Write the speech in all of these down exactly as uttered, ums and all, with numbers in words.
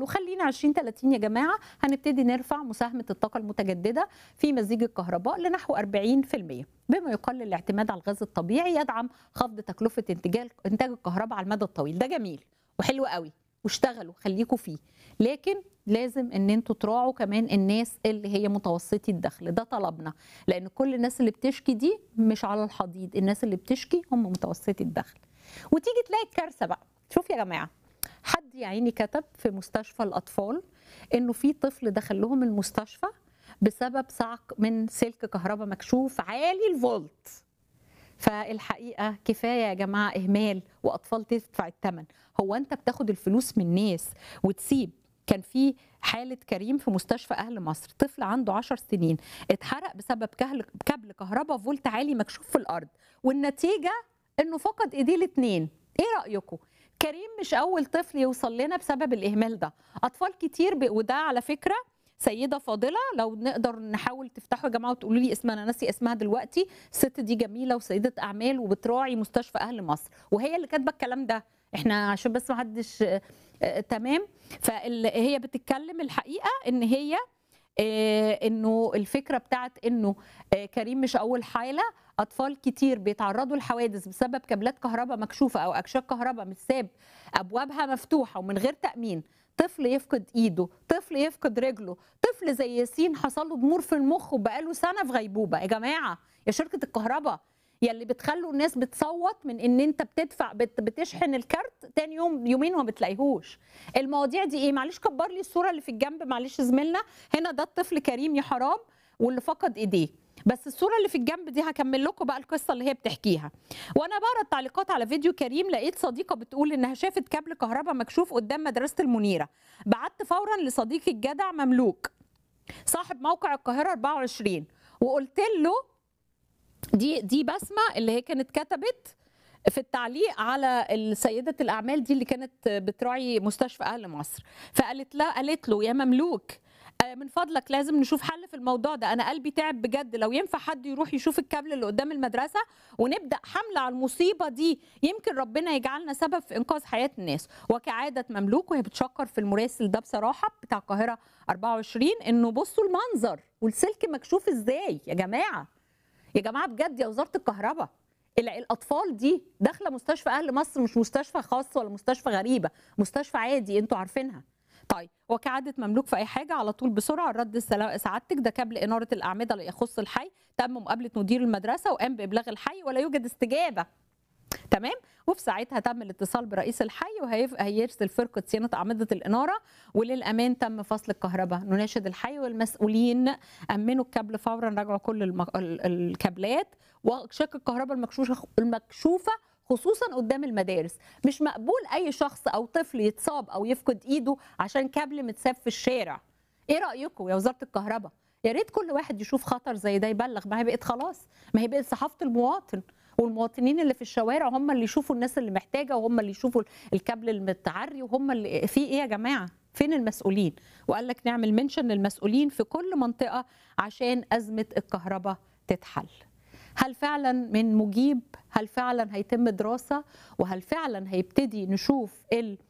قالوا خلينا عشرين ثلاثين يا جماعه هنبتدي نرفع مساهمه الطاقه المتجدده في مزيج الكهرباء لنحو أربعين بالمئة بما يقلل الاعتماد على الغاز الطبيعي، يدعم خفض تكلفه انتاج انتاج الكهرباء على المدى الطويل. ده جميل وحلو قوي واشتغلوا خليكوا فيه، لكن لازم ان انتوا تراعوا كمان الناس اللي هي متوسطي الدخل. ده طلبنا، لان كل الناس اللي بتشكي دي مش على الحضيض، الناس اللي بتشكي هم متوسطي الدخل. وتيجي تلاقي الكارثه بقى. شوف يا جماعه، حد يا عيني كتب في مستشفى الاطفال انه في طفل دخل لهم المستشفى بسبب صعق من سلك كهرباء مكشوف عالي الفولت. فالحقيقه كفايه يا جماعه اهمال واطفال تدفع الثمن. هو انت بتاخد الفلوس من الناس وتسيب؟ كان في حاله كريم في مستشفى اهل مصر، طفل عنده عشر سنين اتحرق بسبب كابل كهرباء فولت عالي مكشوف في الارض، والنتيجه انه فقد ايديه الاثنين. ايه رايكم؟ كريم مش اول طفل يوصل لنا بسبب الاهمال ده، اطفال كتير ب... وده على فكره سيده فاضله، لو نقدر نحاول تفتحوا يا جماعه وتقولوا لي اسمها، انا ناسي اسمها دلوقتي. الست دي جميله وسيده اعمال وبتراعي مستشفى اهل مصر، وهي اللي كاتبه الكلام ده. احنا عشان بس ما حدش آه آه تمام. فهي بتتكلم الحقيقه ان هي آه انه الفكره بتاعت انه آه كريم مش اول حاله، اطفال كتير بيتعرضوا لحوادث بسبب كابلات كهرباء مكشوفه او اكشاك كهرباء متساب ابوابها مفتوحه ومن غير تامين. طفل يفقد ايده، طفل يفقد رجله، طفل زي ياسين حصل له ضمور في المخ وبقاله سنه في غيبوبه. يا جماعه يا شركه الكهرباء يا اللي بتخلوا الناس بتصوت من ان انت بتدفع بت بتشحن الكارت تاني يوم يومين وما بتلاقيهوش. المواضيع دي ايه؟ معلش كبر لي الصوره اللي في الجنب، معلش زميلنا هنا، ده الطفل كريم يا حرام واللي فقد ايديه. بس الصوره اللي في الجنب دي هكمل لكم بقى القصه اللي هي بتحكيها. وانا بقرا التعليقات على فيديو كريم لقيت صديقه بتقول انها شافت كابل كهرباء مكشوف قدام مدرسه المنيره. بعت فورا لصديقي الجدع مملوك صاحب موقع القاهره أربعة وعشرين وقلت له، دي دي بسمه اللي هي كانت كتبت في التعليق على سيده الاعمال دي اللي كانت بتراعي مستشفى اهل مصر. فقالت له قالت له يا مملوك من فضلك لازم نشوف حل في الموضوع ده، انا قلبي تعب بجد، لو ينفع حد يروح يشوف الكابل اللي قدام المدرسه ونبدا حمله على المصيبه دي، يمكن ربنا يجعلنا سبب في انقاذ حياه الناس. وكعاده مملوك وهي بتشكر في المراسل ده بصراحه بتاع القاهره أربعة وعشرين انه بصوا المنظر والسلك مكشوف ازاي. يا جماعه يا جماعه بجد يا وزاره الكهرباء، الاطفال دي داخله مستشفى اهل مصر، مش مستشفى خاص ولا مستشفى غريبه، مستشفى عادي انتوا عارفينها. طيب وكعادة مملوك في اي حاجه على طول بسرعه الرد سعادتك، ده كابل اناره الاعمده اللي يخص الحي، تم مقابله مدير المدرسه وقام بابلاغ الحي ولا يوجد استجابه. تمام. وفي ساعتها تم الاتصال برئيس الحي وهيرسل فرقه صيانه اعمده الاناره، وللامان تم فصل الكهرباء. نناشد الحي والمسؤولين امنوا الكابل فورا، راجعوا كل المك... الكابلات وشك الكهرباء المكشوفه المكشوفه خصوصا قدام المدارس. مش مقبول اي شخص او طفل يتصاب او يفقد ايده عشان كابل متساب في الشارع. ايه رايكم يا وزاره الكهرباء؟ يا ريت كل واحد يشوف خطر زي ده يبلغ. ما هي بقت خلاص، ما هي بقت صحافه المواطن، والمواطنين اللي في الشوارع هم اللي يشوفوا الناس اللي محتاجه، وهم اللي يشوفوا الكابل المتعري، وهم اللي في ايه يا جماعه؟ فين المسؤولين؟ وقال لك نعمل منشن للمسؤولين في كل منطقه عشان ازمه الكهرباء تتحل. هل فعلا من مجيب؟ هل فعلا هيتم دراسه؟ وهل فعلا هيبتدي نشوف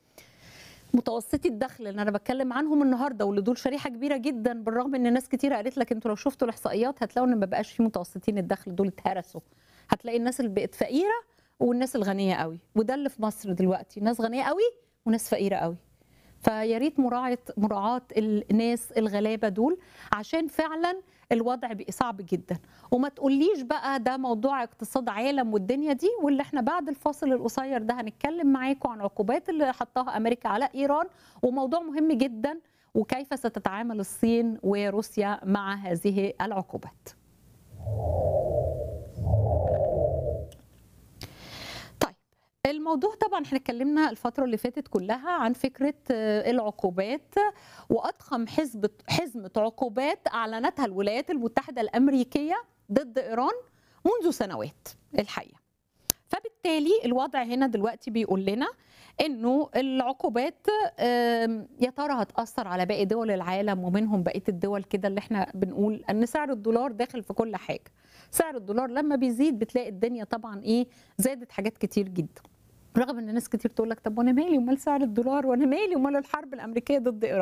متوسطي الدخل اللي انا بتكلم عنهم النهارده، واللي دول شريحه كبيره جدا، بالرغم ان ناس كتيره قالت لك انتوا لو شفتوا الاحصائيات هتلاقوا ان ما بقاش في متوسطين الدخل، دول اتهرسوا. هتلاقي الناس اللي بقت فقيره والناس الغنيه قوي، وده اللي في مصر دلوقتي، ناس غنيه قوي وناس فقيره قوي. فيا ريت مراعاه مراعاه الناس الغلابه دول، عشان فعلا الوضع بقى صعب جدا. وما تقوليش بقى ده موضوع اقتصاد عالم والدنيا دي، واللي احنا بعد الفاصل القصير ده هنتكلم معاكم عن عقوبات اللي حطها امريكا على ايران، وموضوع مهم جدا، وكيف ستتعامل الصين وروسيا مع هذه العقوبات. الموضوع طبعا احنا اتكلمنا الفتره اللي فاتت كلها عن فكره العقوبات، واضخم حزب حزمه عقوبات اعلنتها الولايات المتحده الامريكيه ضد ايران منذ سنوات الحقيقه. فبالتالي الوضع هنا دلوقتي بيقول لنا انه العقوبات يا ترى هتاثر على باقي دول العالم، ومنهم بقيه الدول كده اللي احنا بنقول ان سعر الدولار داخل في كل حاجه. سعر الدولار لما بيزيد بتلاقي الدنيا طبعا ايه، زادت حاجات كتير جدا. رغم ان ناس كتير تقول لك طب وانا مالي ومال سعر الدولار، وانا مالي ومال الحرب الامريكيه ضد ايران.